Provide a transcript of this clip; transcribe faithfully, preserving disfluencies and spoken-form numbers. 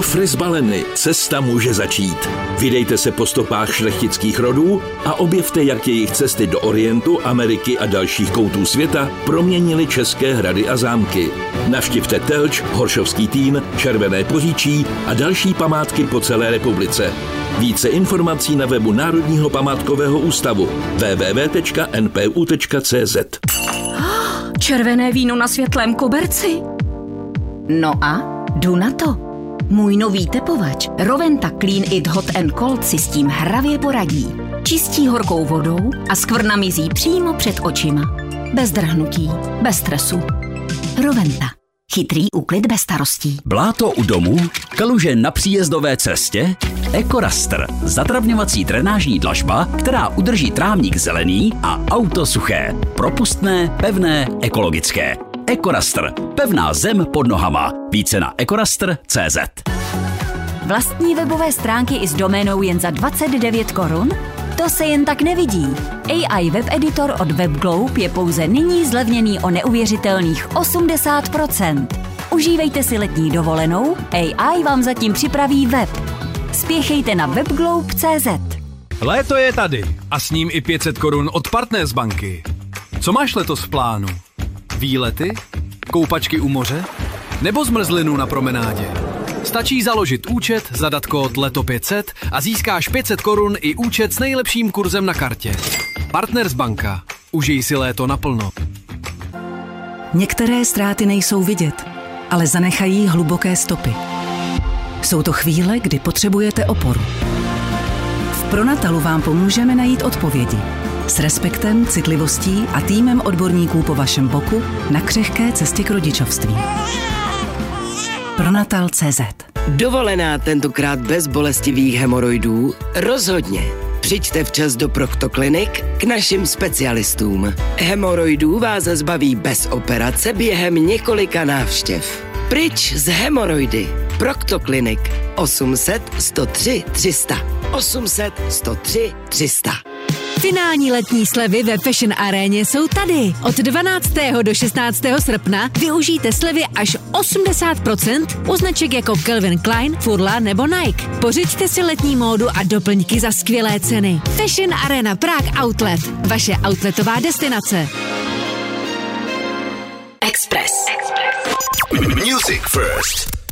Kufry zbaleny, cesta může začít. Vydejte se po stopách šlechtických rodů a objevte, jak jejich cesty do Orientu, Ameriky a dalších koutů světa proměnily české hrady a zámky. Navštivte Telč, Horšovský Týn, Červené Poříčí a další památky po celé republice. Více informací na webu Národního památkového ústavu w w w tečka n p u tečka c z. Červené víno na světlém koberci. No a jdu na to. Můj nový tepovač Roventa Clean It Hot and Cold si s tím hravě poradí. Čistí horkou vodou a skvrna mizí přímo před očima. Bez drhnutí, bez stresu. Roventa. Chytrý úklid bez starostí. Bláto u domu, kaluže na příjezdové cestě, EcoRaster, zatravňovací drenážní dlažba, která udrží trávník zelený a auto suché. Propustné, pevné, ekologické. EcoRaster, pevná zem pod nohama. Více na ecoraster tečka cé zet. Vlastní webové stránky i s doménou jen za dvacet devět korun? To se jen tak nevidí. A I web editor od WebGlobe je pouze nyní zlevněný o neuvěřitelných osmdesát procent. Užívejte si letní dovolenou, A I vám zatím připraví web. Spěchejte na webglobe tečka cé zet. Léto je tady a s ním i pět set korun od Partners banky. Co máš letos v plánu? Výlety? Koupačky u moře? Nebo zmrzlinu na promenádě? Stačí založit účet, zadat kód leto pět set a získáš pět set korun i účet s nejlepším kurzem na kartě. Partners banka. Užij si léto naplno. Některé ztráty nejsou vidět, ale zanechají hluboké stopy. Jsou to chvíle, kdy potřebujete oporu. V Pronatalu vám pomůžeme najít odpovědi. S respektem, citlivostí a týmem odborníků po vašem boku na křehké cestě k rodičovství. Pronatal tečka cé zet. Dovolená tentokrát bez bolestivých hemoroidů? Rozhodně. Přijďte včas do Proktoklinik k našim specialistům. Hemoroidů vás zbaví bez operace během několika návštěv. Pryč z hemoroidy. Proktoklinik osm set, sto tři, tři sta. osm set, sto tři, tři sta. Finální letní slevy ve Fashion Aréně jsou tady. Od dvanáctého do šestnáctého srpna využijte slevy až osmdesát procent u značek jako Calvin Klein, Furla nebo Nike. Pořiďte si letní módu a doplňky za skvělé ceny. Fashion Arena Prague Outlet. Vaše outletová destinace. Express. Music First.